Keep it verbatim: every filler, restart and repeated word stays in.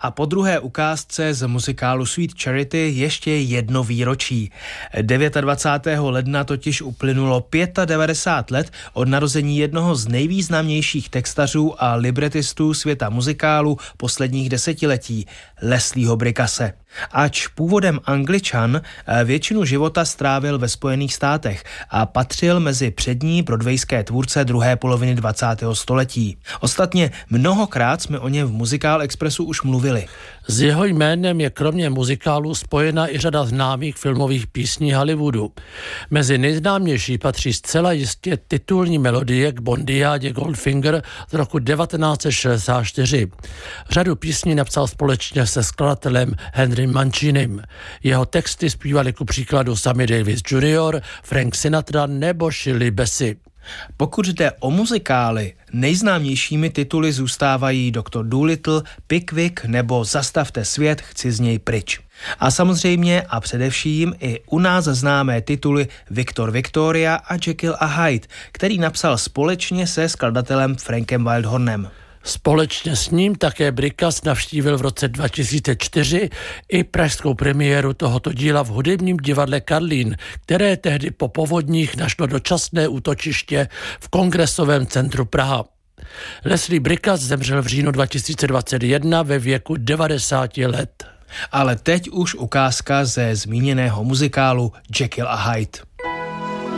a po druhé ukázce z muzikálu Sweet Charity ještě jedno výročí. dvacátého devátého ledna totiž uplynulo devadesát pět let od narození jednoho z nejvýznamnějších textařů a libretistů světa muzikálu posledních desetiletí, Leslieho Brickasse. Ač původem Angličan, většinu života strávil ve Spojených státech a patřil mezi přední broadwayské tvůrce druhé poloviny dvacátého století. Ostatně mnohokrát jsme o něm v Muzikál Expressu už mluvili. S jeho jménem je kromě muzikálu spojena i řada známých filmových písní Hollywoodu. Mezi nejznámější patří zcela jistě titulní melodie k bondiádě Goldfinger z roku devatenáct set šedesát čtyři. Řadu písní napsal společně se skladatelem Henry Mancinem. Jeho texty zpívali ku příkladu Sammy Davis junior, Frank Sinatra nebo Shirley Bassey. Pokud jde o muzikály, nejznámějšími tituly zůstávají doktor Dolittle, Pickwick nebo Zastavte svět, chci z něj pryč. A samozřejmě a především i u nás známé tituly Viktor Victoria a Jekyll a Hyde, který napsal společně se skladatelem Frankem Wildhornem. Společně s ním také Brickasse navštívil v roce dva tisíce čtyři i pražskou premiéru tohoto díla v hudebním divadle Karlín, které tehdy po povodních našlo dočasné útočiště v Kongresovém centru Praha. Leslie Brickasse zemřel v říjnu dva tisíce dvacet jedna ve věku devadesáti let. Ale teď už ukázka ze zmíněného muzikálu Jekyll a Hyde.